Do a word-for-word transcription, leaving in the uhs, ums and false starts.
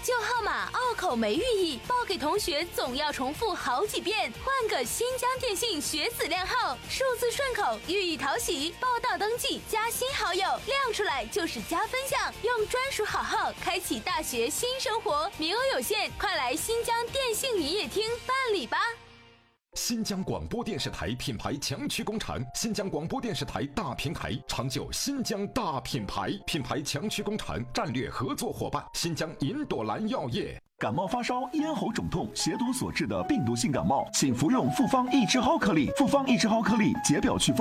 旧号码拗口没寓意，报给同学总要重复好几遍。换个新疆电信学子靓号，数字顺口，寓意讨喜。报到登记加新好友，亮出来就是加分项。用专属好号开启大学新生活，名额有限，快来新疆电信营业厅办理吧。 新疆广播电视台品牌强驱工厂，新疆广播电视台大平台，长久新疆大品牌，品牌强驱工厂战略合作伙伴，新疆银朵兰药业。 感冒发烧、咽喉肿痛、邪毒所致的病毒性感冒，请服用复方益智蒿颗粒。复方益智蒿颗粒解表祛风。